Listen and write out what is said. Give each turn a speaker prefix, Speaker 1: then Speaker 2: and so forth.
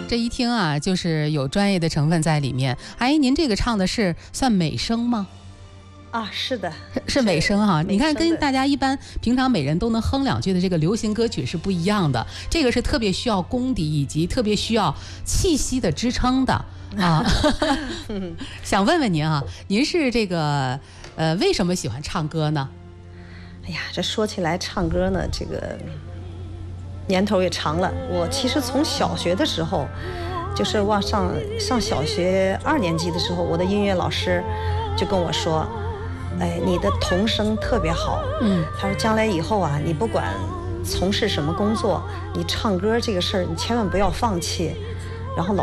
Speaker 1: 这一听啊，就是有专业的成分在里面。哎，您这个唱的是算美声吗？
Speaker 2: 啊，是的，
Speaker 1: 是美声哈。你看，跟大家一般平常每人都能哼两句的这个流行歌曲是不一样的，这个是特别需要功底以及特别需要气息的支撑的啊。想问问您啊，您是这个为什么喜欢唱歌呢？
Speaker 2: 哎呀，这说起来唱歌呢，这个年头也长了。我其实从小学的时候，就是上小学2年级的时候，我的音乐老师就跟我说，哎，你的童声特别好。他说将来以后啊，你不管从事什么工作，你唱歌这个事儿，你千万不要放弃。然后